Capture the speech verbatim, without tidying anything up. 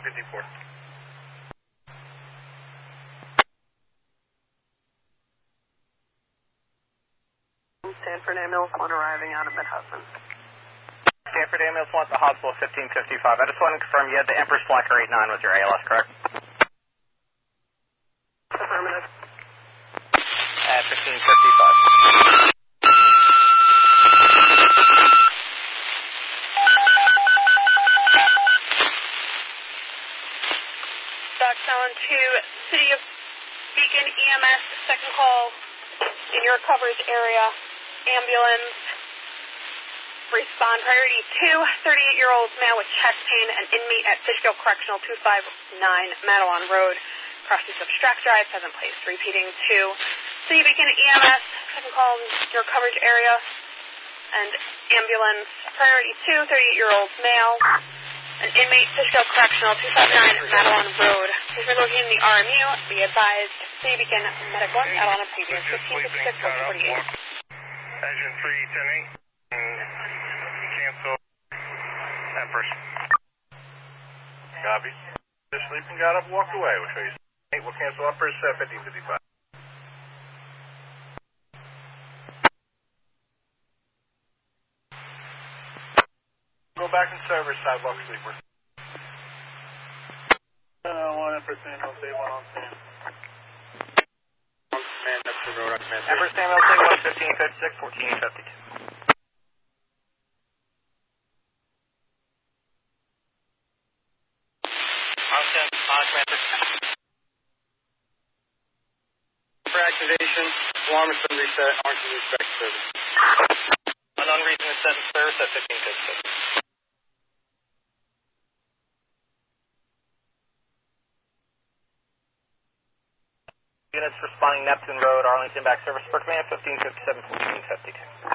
fifteen fifty-four. Stanford Ambulance one arriving out of Mid Hudson. Stanford Ambulance one at the hospital, fifteen fifty-five. I just wanted to confirm you had the Empress Slacker eighty-nine with your A L S, correct? Affirmative. At fifteen fifty-five. Docs Allen to City of Beacon E M S, second call in your coverage area. Ambulance. Respond priority two, thirty-eight-year-old male with chest pain, an inmate at Fishkill Correctional two five nine Madelon Road. Crossing Substract Drive, present place. Repeating two, City Beacon E M S, second call in your coverage area. And ambulance priority two, thirty-eight-year-old male, an inmate Fishkill Correctional two five nine Madelon Road. Please be located in the R M U. Be advised, City Beacon Medic one out on a previous fifteen fifty-six one forty-eight. Engine three ten eight. Cancel. Empress. Copy. Just sleeping, got up, walked away. We'll show you. Eight, we'll cancel Empress uh, fifteen fifty-five. Go back in service, sidewalk sleeper. Uh, one Empress Ambulance, A one on stand. Empress Ambulance A one, fifteen fifty-six, fourteen fifty-two. For activation, alarm has been reset, arms to respect service. Unknown reason is set in service at fifteen fifty-six. Units responding Neptune Road, Arlington back service, support command fifteen fifty-seven, fourteen fifty-two.